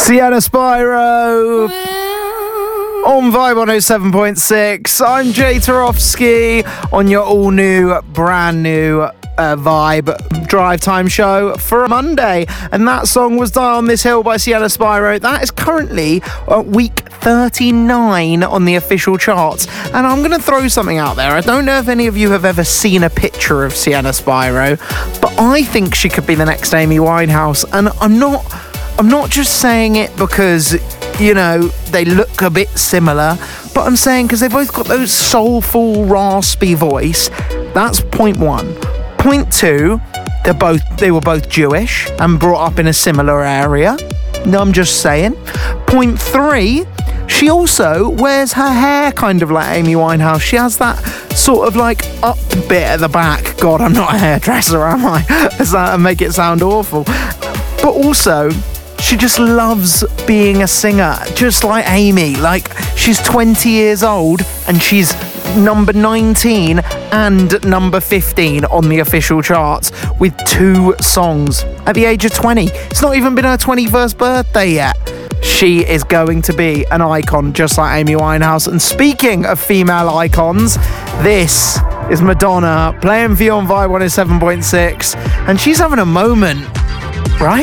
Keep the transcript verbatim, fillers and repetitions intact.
Sienna Spyro on Vibe one oh seven point six. I'm Jay Tarofsky on your all new, brand new uh, Vibe Drive Time show for Monday. And that song was Die on This Hill by Sienna Spyro. That is currently uh, week thirty-nine on the official charts. And I'm going to throw something out there. I don't know if any of you have ever seen a picture of Sienna Spyro, but I think she could be the next Amy Winehouse. And I'm not... I'm not just saying it because, you know, they look a bit similar, but I'm saying because they've both got those soulful, raspy voice. That's point one. Point two, they're both they were both Jewish and brought up in a similar area. No, I'm just saying. Point three, she also wears her hair kind of like Amy Winehouse. She has that sort of like up bit at the back. God, I'm not a hairdresser, am I? Does that make it sound awful? But also, she just loves being a singer, just like Amy. Like, she's twenty years old and she's number nineteen and number fifteen on the official charts with two songs at the age of twenty. It's not even been her twenty-first birthday yet. She is going to be an icon just like Amy Winehouse. And speaking of female icons, this is Madonna playing for you on Vibe one oh seven point six. And she's having a moment, right?